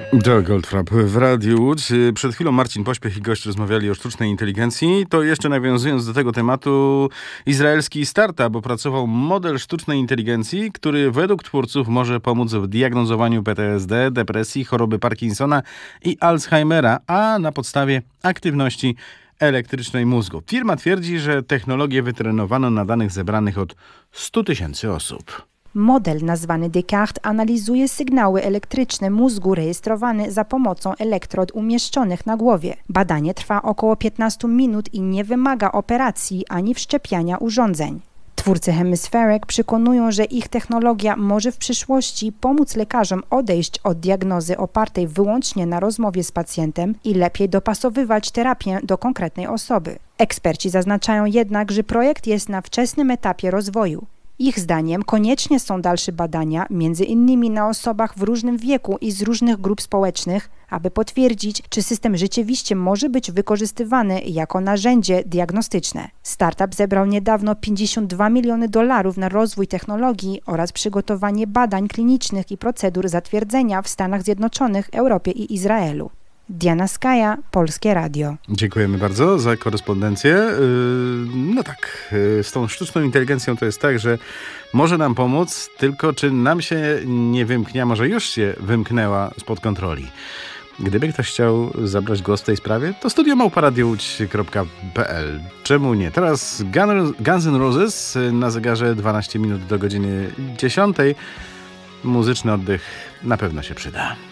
To Goldfrapp w Radiu Łódź. Przed chwilą Marcin Pośpiech i gość rozmawiali o sztucznej inteligencji. To jeszcze nawiązując do tego tematu, izraelski startup opracował model sztucznej inteligencji, który według twórców może pomóc w diagnozowaniu PTSD, depresji, choroby Parkinsona i Alzheimera, a na podstawie aktywności elektrycznej mózgu. Firma twierdzi, że technologię wytrenowano na danych zebranych od 100 000 osób. Model nazwany Descartes analizuje sygnały elektryczne mózgu rejestrowane za pomocą elektrod umieszczonych na głowie. Badanie trwa około 15 minut i nie wymaga operacji ani wszczepiania urządzeń. Twórcy Hemispheric przekonują, że ich technologia może w przyszłości pomóc lekarzom odejść od diagnozy opartej wyłącznie na rozmowie z pacjentem i lepiej dopasowywać terapię do konkretnej osoby. Eksperci zaznaczają jednak, że projekt jest na wczesnym etapie rozwoju. Ich zdaniem koniecznie są dalsze badania, między innymi na osobach w różnym wieku i z różnych grup społecznych, aby potwierdzić, czy system rzeczywiście może być wykorzystywany jako narzędzie diagnostyczne. Startup zebrał niedawno $52 miliony na rozwój technologii oraz przygotowanie badań klinicznych i procedur zatwierdzenia w Stanach Zjednoczonych, Europie i Izraelu. Diana Skaja, Polskie Radio. Dziękujemy bardzo za korespondencję. No tak, z tą sztuczną inteligencją to jest tak, że może nam pomóc, tylko czy nam się nie wymknie, a może już się wymknęła spod kontroli. Gdyby ktoś chciał zabrać głos w tej sprawie, to studio@radiowodź.pl. Czemu nie? Teraz Guns N' Roses na zegarze 12 minut do godziny 10. Muzyczny oddech na pewno się przyda.